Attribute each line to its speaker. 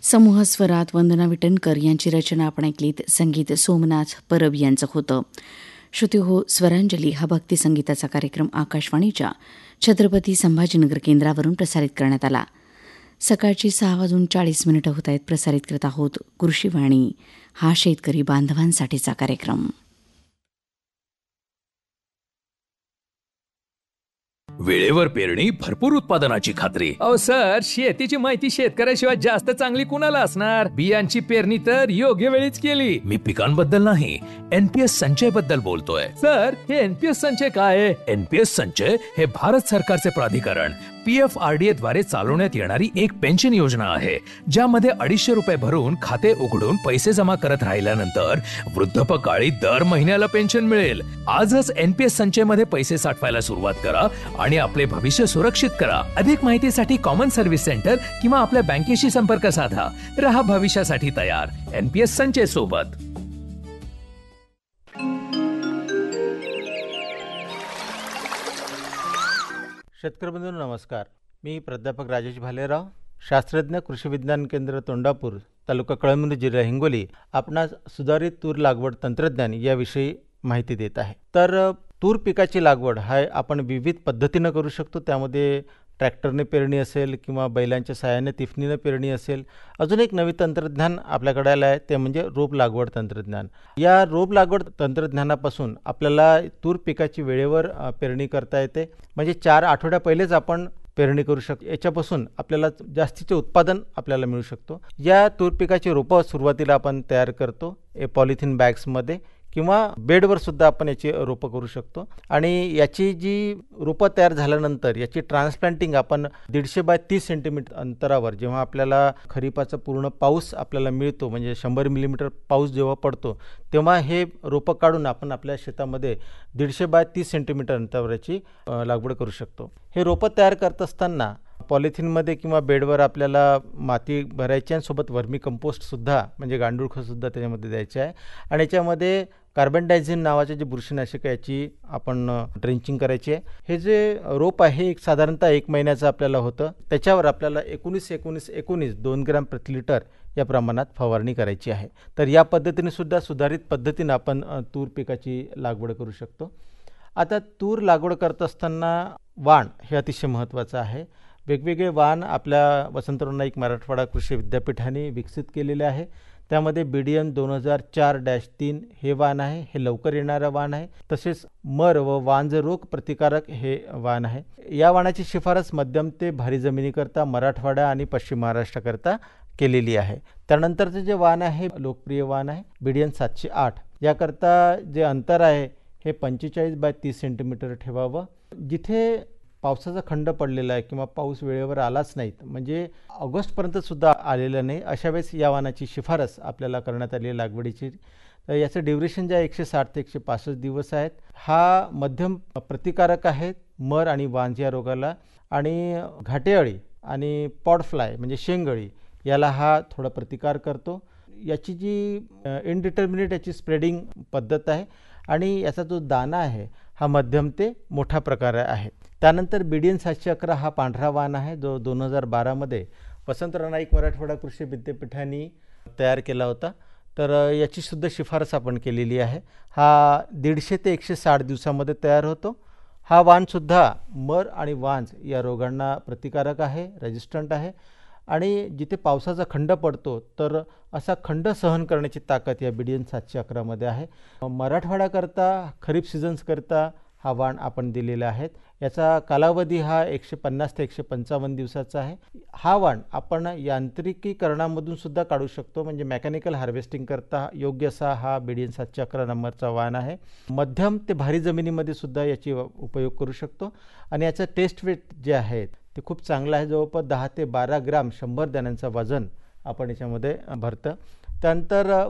Speaker 1: समूह स्वरात वंदना विटणकर यांची रचना आपण ऐकलीत. संगीत सोमनाथ परब यांचं होतं. श्रुती हो स्वरांजली हा भक्ती संगीताचा कार्यक्रम आकाशवाणीच्या छत्रपती संभाजीनगर केंद्रावरून प्रसारित करण्यात आला. सकाळची 6:40 होत आहेत. प्रसारित करत आहोत कृषीवाणी, हा शेतकरी बांधवांसाठीचा कार्यक्रम.
Speaker 2: वेळेवर पेरणी, भरपूर उत्पादनाची खात्री.
Speaker 3: अहो सर, शेतीची माहिती शेतकऱ्याशिवाय जास्त चांगली कुणाला असणार? बियांची पेरणी तर योग्य वेळीच केली.
Speaker 2: मी पिकांबद्दल नाही, NPS संचय बद्दल बोलतोय.
Speaker 3: सर, हे NPS संचय काय आहे?
Speaker 2: NPS संचय हे भारत सरकारचे प्राधिकरण PFRDA द्वारे चालवण्यात येणारी एक पेन्शन योजना आहे, ज्यामध्ये 250 रुपये भरून खाते उघडून पैसे जमा करत राहिल्यानंतर वृद्धापकाळी दर महिन्याला पेन्शन मिळेल. आजच NPS संचय मध्ये पैसे साठवायला सुरुवात करा आणि आपले भविष्य सुरक्षित करा. अधिक माहितीसाठी कॉमन सर्व्हिस सेंटर किंवा आपल्या बँकेशी संपर्क साधा. रहा भविष्यासाठी तयार, NPS संचय सोबत.
Speaker 4: शेतकरी बंधूंनो नमस्कार. मी प्राध्यापक राजेश भालेराव, शास्त्रज्ञ कृषी विज्ञान केंद्र तोंडापूर, तालुका कळमनुरी, जिल्हा हिंगोली, आपणास सुधारित तूर लागवड तंत्रज्ञान याविषयी माहिती देत आहे. तर तूर पिकाची लागवड हा आपण विविध पद्धतीनं करू शकतो. त्यामध्ये ट्रॅक्टरने पेरणी असेल किंवा बैलांच्या सहाय्याने तिफणीनं पेरणी असेल. अजून एक नवीन तंत्रज्ञान आपल्याकडे आलं आहे, ते म्हणजे रोप लागवड तंत्रज्ञान. या रोप लागवड तंत्रज्ञानापासून आपल्याला तूर पिकाची वेळेवर पेरणी करता येते. म्हणजे 4 आठवड्या पहिलेच आपण पेरणी करू शकतो. याच्यापासून आपल्याला जास्तीचे उत्पादन आपल्याला मिळू शकतो. या तूर पिकाची रोपं सुरुवातीला आपण तयार करतो पॉलिथिन बॅग्समध्ये किंवा बेडवर सुद्धा आपण याची रोपं करू शकतो. आणि याची जी रोपं तयार झाल्यानंतर याची ट्रान्सप्लांटिंग आपण 150 बाय 30 सेंटीमीटर अंतरावर, जेव्हा आपल्याला खरीपाचा पूर्ण पाऊस आपल्याला मिळतो, म्हणजे 100 मिलीमीटर पाऊस जेव्हा पडतो, तेव्हा हे रोपं काढून आपण आपल्या शेतामध्ये 150 बाय 30 सेंटीमीटर अंतरावर याची लागवड करू शकतो. हे रोपं तयार करत असताना पॉलिथिनमध्ये किंवा बेडवर आपल्याला माती भरायची आणि सोबत वर्मी कंपोस्टसुद्धा, म्हणजे गांडूळ खतसुद्धा त्याच्यामध्ये द्यायचे आहे. आणि याच्यामध्ये कार्बन डायझिन नावाचे जे बुरशीनाशक याची आपण ड्रेंचिंग करायची आहे. हे जे रोप आहे एक साधारणतः 1 महिन्याचं आपल्याला होतं. त्याच्यावर आपल्याला 19-19-19 2 ग्रॅम प्रति लिटर या प्रमाणात फवारणी करायची आहे. तर या पद्धतीने सुद्धा सुधारित पद्धतीने आपण तूर पिकाची लागवड करू शकतो. आता तूर लागवड करत असताना वाण हे अतिशय महत्त्वाचं आहे. वेगवेगळे वाण आपल्या वसंतराव नाईक मराठवाडा कृषी विद्यापीठाने विकसित केलेले आहे. त्यामध्ये BDN 2004-3 हे वाण आहे. हे लवकर येणारं वाण आहे. तसेच मर व वांज रोग प्रतिकारक हे वाण आहे. या वाणाची शिफारस मध्यम ते भारी जमिनीकरता मराठवाडा आणि पश्चिम महाराष्ट्राकरता केलेली आहे. त्यानंतरचं जे वाण आहे लोकप्रिय वाण आहे BDN 708. याकरता जे अंतर आहे हे 45 बाय 30 सेंटीमीटर ठेवावं. जिथे पावसाचा खंड पडलेला आहे किंवा पाऊस वेळेवर आलाच नाहीत, म्हणजे ऑगस्टपर्यंत सुद्धा आलेला नाही, अशा वेळेस या वाणाची शिफारस आपल्याला करण्यात आली लागवडीची. तर याचं ड्युरेशन जे आहे 160 ते 165 दिवस आहेत. हा मध्यम प्रतिकारक आहे मर आणि वांज या रोगाला. आणि घाटेअळी आणि पॉडफ्लाय म्हणजे शेंगअळी याला हा थोडा प्रतिकार करतो. याची जी इनडिटर्मिनेट याची स्प्रेडिंग पद्धत आहे आणि याचा जो दाना आहे हा मध्यम ते मोठा प्रकार आहे. त्यानंतर BDN 711 हा पांढरा वाण आहे, जो 2012मध्ये वसंतराव नाईक मराठवाडा कृषी विद्यापीठाने तयार केला होता. तर याची सुद्धा शिफारस आपण केलेली आहे. हा 150 ते 160 दिवसामध्ये तयार होतो. हा वाणसुद्धा मर आणि वांज या रोगांना प्रतिकारक आहे, रेजिस्टंट आहे. आणि जिथे पावसाचा खंड पडतो तर असा खंड सहन करण्याची ताकद या BDN 711मध्ये आहे. मराठवाड्याकरता खरीप सीझन्सकरता हा वाण आपण दिलेला आहे. याचा कालावधी हा 150 ते 155 दिवसाचा आहे. हा वाण आपण यांत्रिकीकरणामधून सुद्धा काढू शकतो, म्हणजे मेकॅनिकल हार्वेस्टिंग करता योग्य असा हा BDN 711 नंबरचा वाण आहे. मध्यम ते भारी जमिनीमध्ये सुद्धा याची उपयोग करू शकतो. आणि याचं टेस्ट वेट जे आहे ते खूप चांगलं आहे. जवळपास 10 ते 12 ग्राम 100 दाण्यांचं वजन आपण याच्यामध्ये भरतं. त्यानंतर